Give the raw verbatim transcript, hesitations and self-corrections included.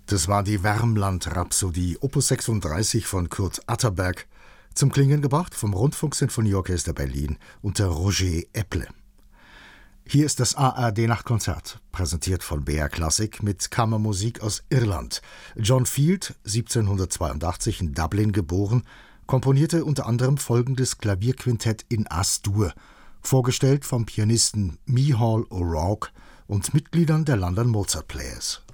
Das war die Värmland-Rhapsodie, Opus sechsunddreißig von Kurt Atterberg, zum Klingen gebracht vom Rundfunksinfonieorchester Berlin unter Roger Epple. Hier ist das A R D-Nachtkonzert, präsentiert von B R Classic mit Kammermusik aus Irland. John Field, siebzehnhundertzweiundachtzig in Dublin geboren, komponierte unter anderem folgendes Klavierquintett in A-Dur, vorgestellt vom Pianisten Micheál O'Rourke und Mitgliedern der London Mozart Players.